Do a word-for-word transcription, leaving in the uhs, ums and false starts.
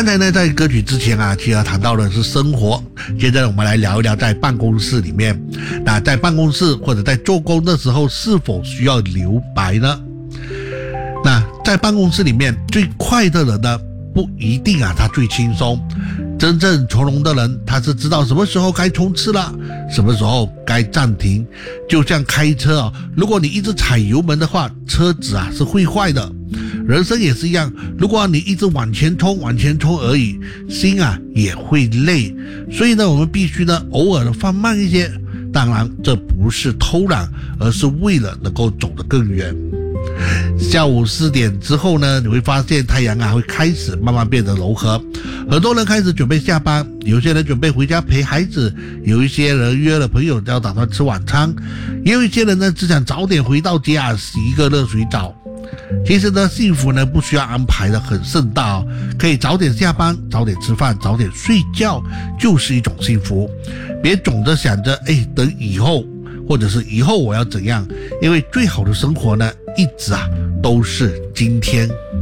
刚才呢，在歌曲之前啊，其实谈到的是生活。接着我们来聊一聊在办公室里面，那在办公室或者在做工的时候，是否需要留白呢？那在办公室里面，最快的人呢，不一定啊，他最轻松。真正从容的人，他是知道什么时候该冲刺了，什么时候该暂停。就像开车啊，如果你一直踩油门的话，车子啊是会坏的。人生也是一样，如果你一直往前冲往前冲而已，心啊也会累。所以呢，我们必须呢偶尔的放慢一些。当然这不是偷懒，而是为了能够走得更远。下午四点之后呢，你会发现太阳啊会开始慢慢变得柔和，很多人开始准备下班，有些人准备回家陪孩子，有一些人约了朋友要打算吃晚餐，也有一些人呢只想早点回到家洗一个热水澡。其实呢，幸福呢不需要安排的很盛大哦，可以早点下班，早点吃饭，早点睡觉，就是一种幸福。别总着想着，哎，等以后，或者是以后我要怎样，因为最好的生活呢，一直啊都是今天。